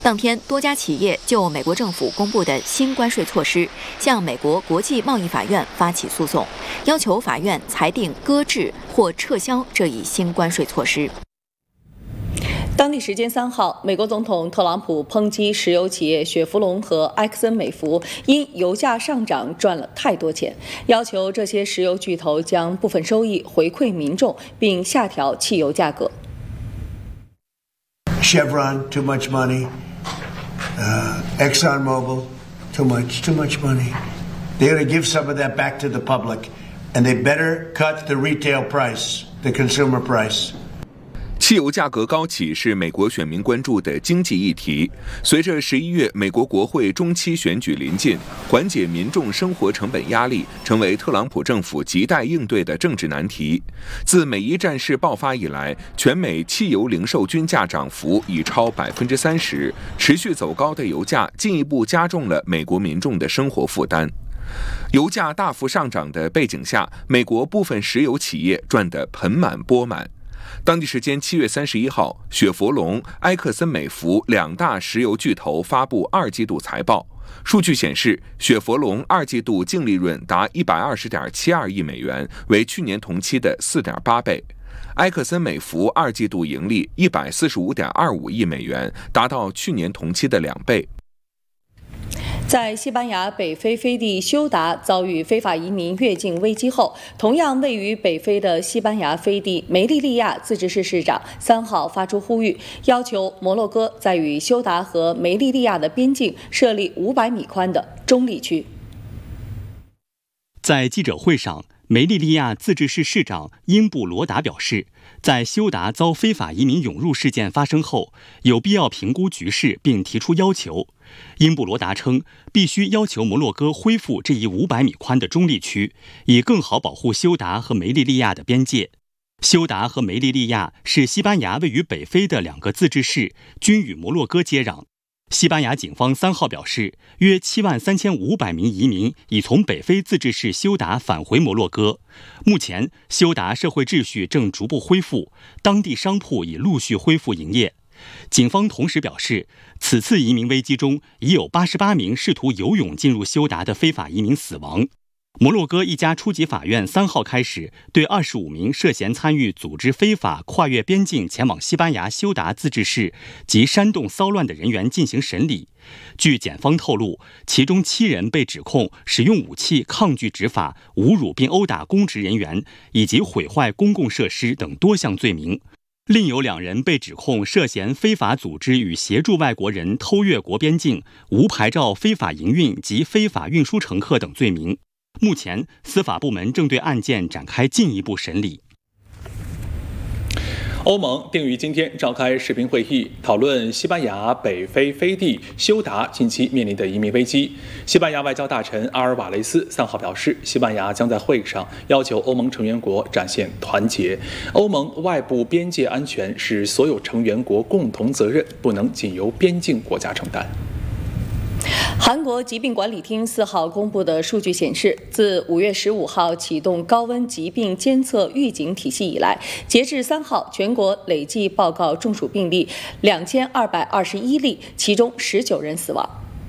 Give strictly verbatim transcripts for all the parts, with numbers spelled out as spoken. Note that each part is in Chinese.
当天，多家企业就美国政府公布的新关税措施，向美国国际贸易法院发起诉讼，要求法院裁定搁置或撤销这一新关税措施。 当地时间三号，美国总统特朗普抨击石油企业雪佛龙和埃克森美孚因油价上涨赚了太多钱，要求这些石油巨头将部分收益回馈民众，并下调汽油价格。 Chevron, too much money. Uh, ExxonMobil, too much, too much money. They got to give some of that back to the public, and they better cut the retail price, the consumer price. 汽油价格高企是美国选民关注的经济议题。随着十一月美国国会中期选举临近，缓解民众生活成本压力成为特朗普政府亟待应对的政治难题。自美伊战事爆发以来，全美汽油零售均价涨幅已超百分之三十，持续走高的油价进一步加重了美国民众的生活负担。油价大幅上涨的背景下，美国部分石油企业赚得盆满钵满。当地时间七月三十一号，雪佛龙、埃克森美孚两大石油巨头发布二季度财报。数据显示，雪佛龙二季度净利润达一百二十点七二亿美元，为去年同期的四点八倍。埃克森美孚二季度盈利一百四十五点二五亿美元，达到去年同期的两倍。 在西班牙北非飞地休达遭遇非法移民越境危机后，同样位于北非的西班牙飞地梅利利亚自治市市长三号发出呼吁，要求摩洛哥在与休达和梅利利亚的边境设立五百米宽的中立区。 在记者会上，梅利利亚自治市市长英布罗达表示，在休达遭非法移民涌入事件发生后，有必要评估局势并提出要求。英布罗达称，必须要求摩洛哥恢复这一五百米宽的中立区，以更好保护休达和梅利利亚的边界。休达和梅利利亚是西班牙位于北非的两个自治市，均与摩洛哥接壤。西班牙警方三号表示，约七万三千五百名移民已从北非自治市休达返回摩洛哥。目前，休达社会秩序正逐步恢复，当地商铺已陆续恢复营业。警方同时表示，此次移民危机中已有八十八名试图游泳进入休达的非法移民死亡。摩洛哥一家初级法院三号开始对二十五名涉嫌参与组织非法跨越边境前往西班牙休达自治市及煽动骚乱的人员进行审理。据检方透露，其中七人被指控使用武器抗拒执法、侮辱并殴打公职人员以及毁坏公共设施等多项罪名。另有两人被指控涉嫌非法组织与协助外国人偷越国边境、无牌照非法营运及非法运输乘客等罪名。目前，司法部门正对案件展开进一步审理。 欧盟定于今天召开视频会议，讨论西班牙北非飞地休达近期面临的移民危机。西班牙外交大臣阿尔瓦雷斯三号表示，西班牙将在会议上要求欧盟成员国展现团结。欧盟外部边界安全是所有成员国共同责任，不能仅由边境国家承担。 韩国疾病管理厅四号公布的数据显示，自五月十五号启动高温疾病监测预警体系以来，截至三号，全国累计报告中暑病例两千二百二十一例，其中十九人死亡。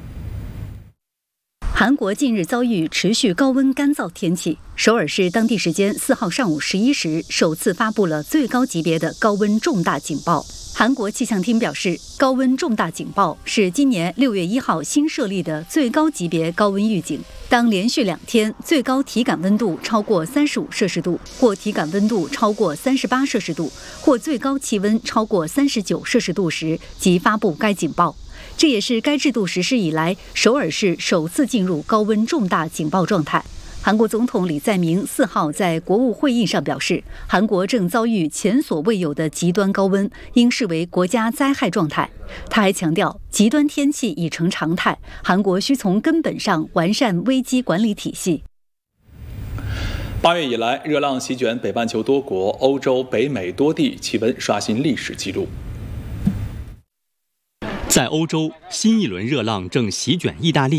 韩国近日遭遇持续高温干燥天气，首尔市当地时间四号上午十一时首次发布了最高级别的高温重大警报。韩国气象厅表示，高温重大警报是今年六月一号新设立的最高级别高温预警。当连续两天最高体感温度超过三十五摄氏度，或体感温度超过三十八摄氏度，或最高气温超过三十九摄氏度时，即发布该警报。这也是该制度实施以来，首尔市首次进入高温重大警报状态。韩国总统李在明四号在国务会议上表示，韩国正遭遇前所未有的极端高温，应视为国家灾害状态。他还强调，极端天气已成常态，韩国需从根本上完善危机管理体系。 八月以来，热浪席卷北半球多国，欧洲、北美多地气温刷新历史纪录。 在欧洲，新一轮热浪正席卷意大利。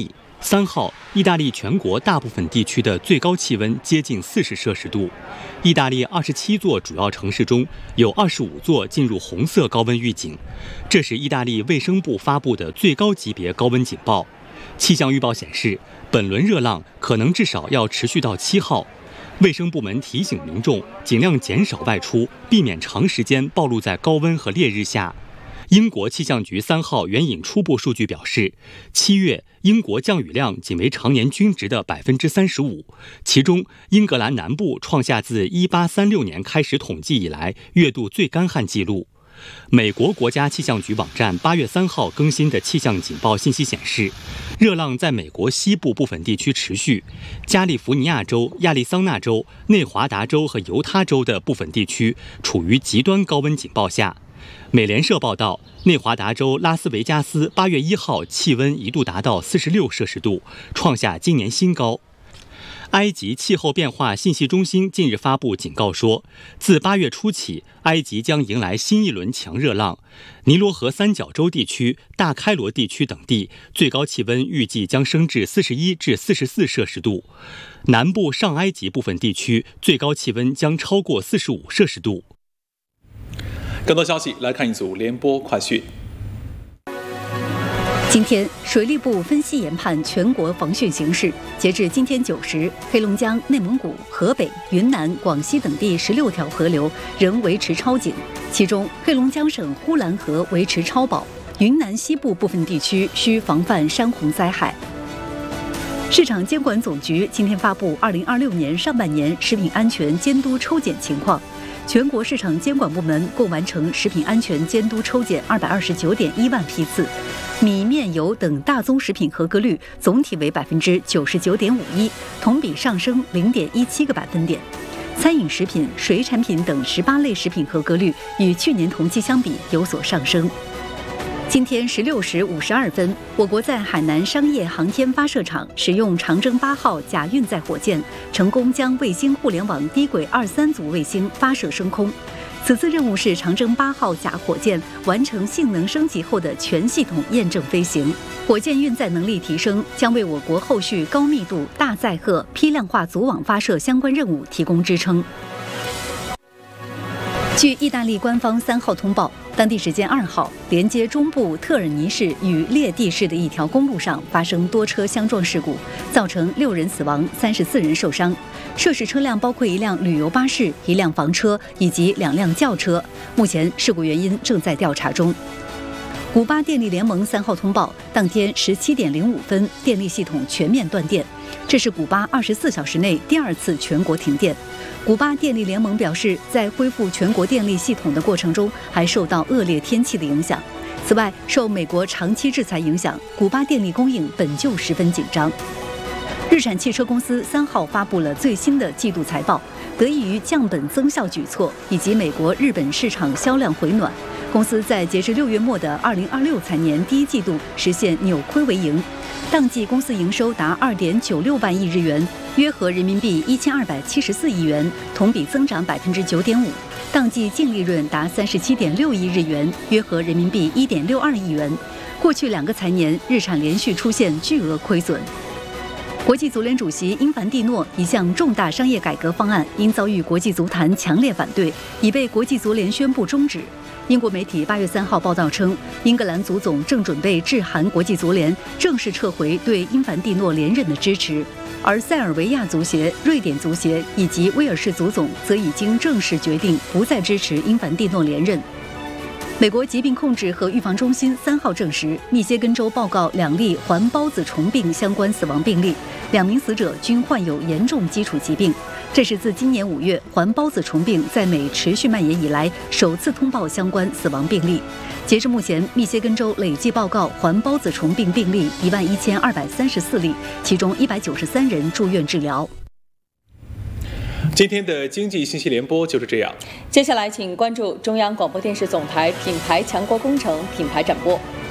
三号，意大利全国大部分地区的最高气温接近四十摄氏度。意大利二十七座主要城市中有二十五座进入红色高温预警，这是意大利卫生部发布的最高级别高温警报。气象预报显示，本轮热浪可能至少要持续到七号。卫生部门提醒民众尽量减少外出，避免长时间暴露在高温和烈日下。英国气象局三号援引初步数据表示，七月英国降雨量仅为常年均值的百分之三十五，其中英格兰南部创下自一八三六年开始统计以来月度最干旱记录。美国国家气象局网站八月三号更新的气象警报信息显示，热浪在美国西部部分地区持续，加利福尼亚州、亚利桑那州、内华达州和犹他州的部分地区处于极端高温警报下。美联社报道，内华达州拉斯维加斯八月一号气温一度达到四十六摄氏度，创下今年新高。埃及气候变化信息中心近日发布警告说，自八月初起，埃及将迎来新一轮强热浪。尼罗河三角洲地区、大开罗地区等地最高气温预计将升至四十一至四十四摄氏度，南部上埃及部分地区最高气温将超过四十五摄氏度。 更多消息来看一组联播快讯。 今天，水利部分析研判全国防汛形势。截至今天九时，黑龙江、内蒙古、河北、云南、广西等地十六条河流仍维持超警，其中黑龙江省呼兰河维持超保，云南西部部分地区需防范山洪灾害。市场监管总局今天发布二零二六年上半年食品安全监督抽检情况。全国市场监管部门共完成食品安全监督抽检二百二十九点一万批次，米面油等大宗食品合格率总体为百分之九十九点五一，同比上升零点一七个百分点。餐饮食品、水产品等十八类食品合格率与去年同期相比有所上升。今天十六时五十二分，我国在海南商业航天发射场使用长征八号甲运载火箭，成功将卫星互联网低轨二三组卫星发射升空。此次任务是长征八号甲火箭完成性能升级后的全系统验证飞行。火箭运载能力提升，将为我国后续高密度、大载荷、批量化组网发射相关任务提供支撑。据意大利官方三号通报，当地时间二号，连接中部特尔尼市与列蒂市的一条公路上发生多车相撞事故，造成六人死亡、三十四人受伤。涉事车辆包括一辆旅游巴士、一辆房车以及两辆轿车。目前事故原因正在调查中。古巴电力联盟三号通报，当天十七点零五分，电力系统全面断电，这是古巴二十四小时内第二次全国停电。古巴电力联盟表示，在恢复全国电力系统的过程中，还受到恶劣天气的影响。此外，受美国长期制裁影响，古巴电力供应本就十分紧张。日产汽车公司三号发布了最新的季度财报，得益于降本增效举措以及美国、日本市场销量回暖，公司在截至六月末的二零二六财年第一季度实现扭亏为盈。当季公司营收达二点九六万亿日元，约合人民币一千二百七十四亿元，同比增长百分之九点五。当季净利润达三十七点六亿日元，约合人民币一点六二亿元。过去两个财年，日产连续出现巨额亏损。国际足联主席英凡蒂诺一项重大商业改革方案因遭遇国际足坛强烈反对，已被国际足联宣布终止。英国媒体八月三号报道称，英格兰足总正准备致函国际足联，正式撤回对英凡蒂诺连任的支持。而塞尔维亚足协、瑞典足协以及威尔士足总则已经正式决定不再支持英凡蒂诺连任。美国疾病控制和预防中心三号证实，密歇根州报告两例环孢子虫病相关死亡病例，两名死者均患有严重基础疾病。这是自今年五月环孢子虫病在美持续蔓延以来首次通报相关死亡病例。截至目前，密歇根州累计报告环孢子虫病病例一万一千二百三十四例，其中一百九十三人住院治疗。 今天的经济信息联播就是这样。 接下来，请关注中央广播电视总台品牌强国工程品牌展播。